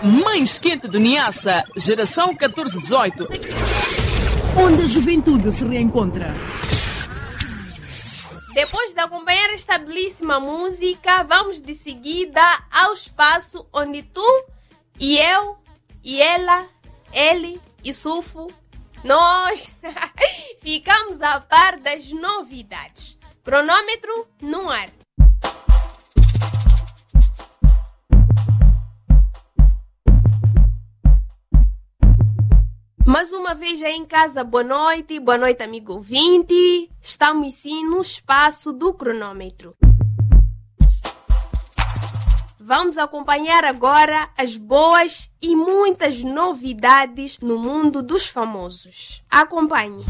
mais quente de Niassa, geração 1418. Onde a juventude se reencontra. Depois de acompanhar esta belíssima música, vamos de seguida ao espaço onde tu e eu e ela, ele e Sufo, nós ficamos a par das novidades. Cronômetro no ar. Mais uma vez aí em casa, boa noite amigo ouvinte. Estamos sim no espaço do cronômetro. Vamos acompanhar agora as boas e muitas novidades no mundo dos famosos. Acompanhe.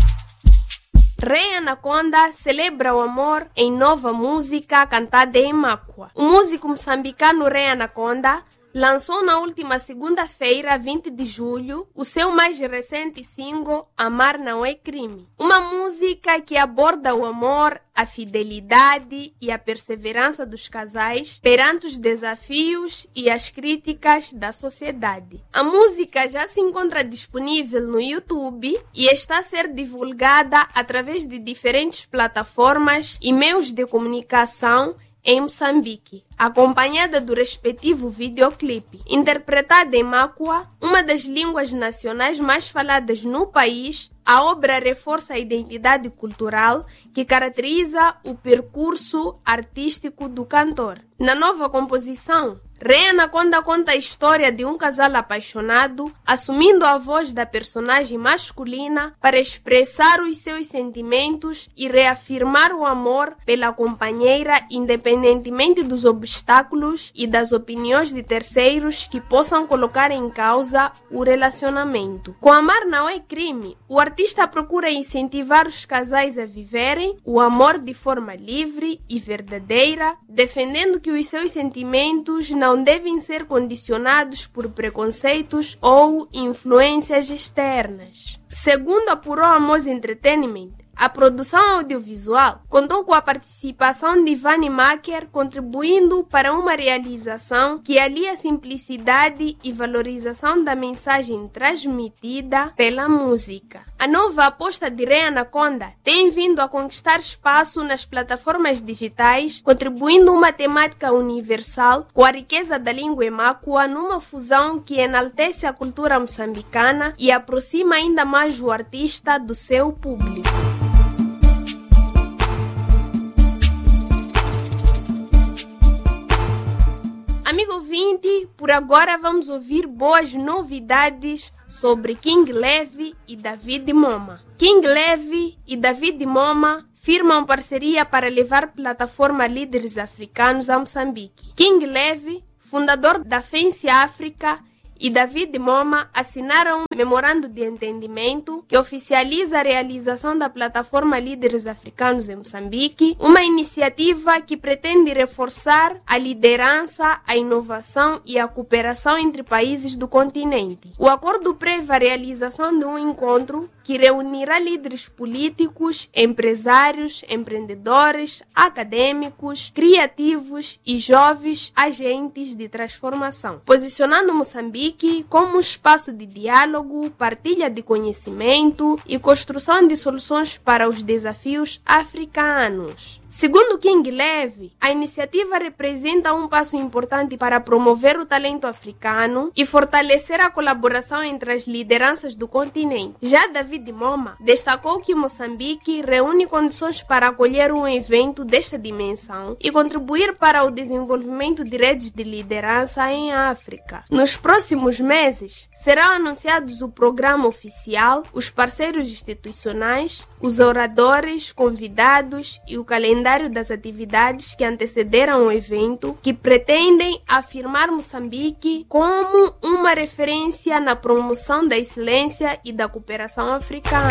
Rei Anaconda celebra o amor em nova música cantada em Máqua. O músico moçambicano Rei Anaconda lançou na última segunda-feira, 20 de julho, o seu mais recente single, Amar Não É Crime. Uma música que aborda o amor, a fidelidade e a perseverança dos casais perante os desafios e as críticas da sociedade. A música já se encontra disponível no YouTube e está a ser divulgada através de diferentes plataformas e meios de comunicação em Moçambique, acompanhada do respectivo videoclipe. Interpretada em Máqua, uma das línguas nacionais mais faladas no país, a obra reforça a identidade cultural que caracteriza o percurso artístico do cantor. Na nova composição, Rei Anaconda conta a história de um casal apaixonado, assumindo a voz da personagem masculina para expressar os seus sentimentos e reafirmar o amor pela companheira, independentemente dos obstáculos e das opiniões de terceiros que possam colocar em causa o relacionamento. Com Amar Não É Crime, o artista procura incentivar os casais a viverem o amor de forma livre e verdadeira, defendendo que os seus sentimentos não devem ser condicionados por preconceitos ou influências externas. Segundo apurou a Moz Entertainment, a produção audiovisual contou com a participação de Vani Maker, contribuindo para uma realização que alia simplicidade e valorização da mensagem transmitida pela música. A nova aposta de Rei Anaconda tem vindo a conquistar espaço nas plataformas digitais, contribuindo uma temática universal com a riqueza da língua máqua numa fusão que enaltece a cultura moçambicana e aproxima ainda mais o artista do seu público. Amigo ouvinte, por agora vamos ouvir boas novidades sobre King Levy e David Moma. King Levy e David Moma firmam parceria para levar plataforma líderes africanos a Moçambique. King Levy, fundador da Fence África, e David Moma assinaram um memorando de entendimento que oficializa a realização da plataforma Líderes Africanos em Moçambique, uma iniciativa que pretende reforçar a liderança, a inovação e a cooperação entre países do continente. O acordo prevê a realização de um encontro que reunirá líderes políticos, empresários, empreendedores, acadêmicos, criativos e jovens agentes de transformação, posicionando Moçambique como um espaço de diálogo, partilha de conhecimento e construção de soluções para os desafios africanos. Segundo King Levy, a iniciativa representa um passo importante para promover o talento africano e fortalecer a colaboração entre as lideranças do continente. Já David Moma destacou que Moçambique reúne condições para acolher um evento desta dimensão e contribuir para o desenvolvimento de redes de liderança em África. Nos próximos meses, serão anunciados o programa oficial, os parceiros institucionais, os oradores, convidados e o calendário das atividades que antecederam o evento, que pretendem afirmar Moçambique como uma referência na promoção da excelência e da cooperação africana.